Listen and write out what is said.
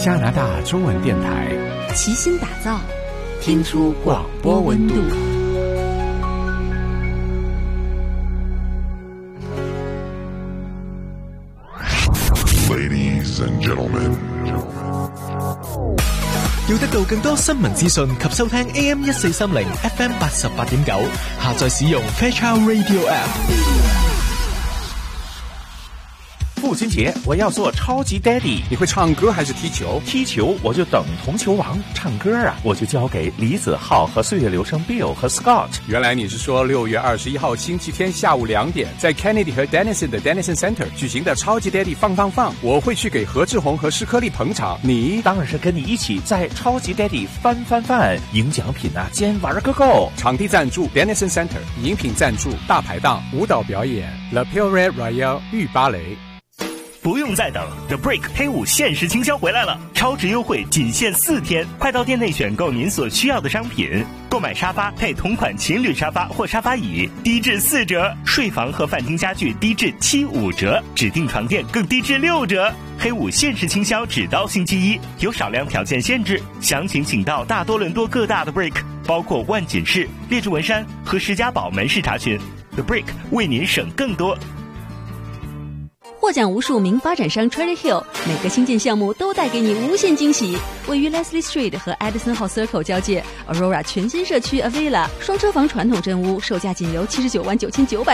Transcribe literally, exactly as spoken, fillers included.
加拿大中文电台齐心打造，听出广播温度。 Ladies and gentlemen， 要得到更多新聞資訊及收聽 A M 一四三零 F M 八十八點九，下載使用 Fairchild Radio App。 父親節我要做超級 daddy， 你會唱歌還是踢球？ 踢球我就等同球王，唱歌啊我就交給李子浩和歲月流聲 Bill 和 Scott。 原來你是說六月二十一號星期天下午兩點，在 Kennedy 和 Denison 的 Denison Center 舉行的超級 daddy 放放放，我會去給何志宏和施顆粒捧場。你當然是跟你一起在超級 daddy 翻翻翻，贏獎品啊，兼玩個夠。 場地贊助 Denison Center， 飲品贊助大排檔，舞蹈表演 Le Pure Royal 御芭蕾。 不用再等 ，The Break 黑五限时倾销回来了，超值优惠仅限四天，快到店内选购您所需要的商品，购买沙发配同款情侣沙发或沙发椅，低至四折；睡房和饭厅家具低至七五折，指定床垫更低至六折。黑五限时倾销只到星期一，有少量条件限制，详情请到大多伦多各大的 Break， 包括万锦市、列治文山和石家堡门市查询。The Break 为您省更多。 获奖无数名发展商 Cherry Hill， 每个新建项目都带给你无限惊喜。位于 Leslie Street 和 Edison Hall Circle 交界 ，Aurora 全新社区 Avila 双车房传统真屋，售价仅由七十九万九千九百。